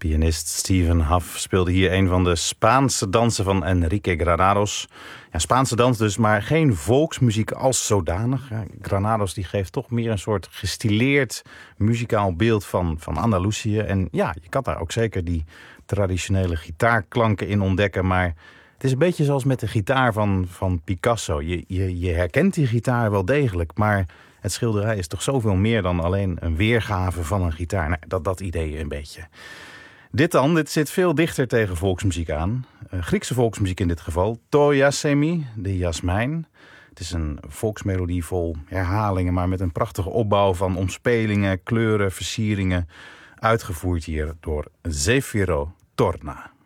Pianist Stephen Huff speelde hier een van de Spaanse dansen van Enrique Granados. Ja, Spaanse dans dus, maar geen volksmuziek als zodanig. Ja, Granados die geeft toch meer een soort gestileerd muzikaal beeld van Andalusië. En ja, je kan daar ook zeker die traditionele gitaarklanken in ontdekken. Maar het is een beetje zoals met de gitaar van Picasso. Je herkent die gitaar wel degelijk, maar het schilderij is toch zoveel meer dan alleen een weergave van een gitaar. Nou, dat idee een beetje. Dit zit veel dichter tegen volksmuziek aan. Griekse volksmuziek in dit geval. To Yasemi, de jasmijn. Het is een volksmelodie vol herhalingen, maar met een prachtige opbouw van omspelingen, kleuren, versieringen. Uitgevoerd hier door Zefiro Torna.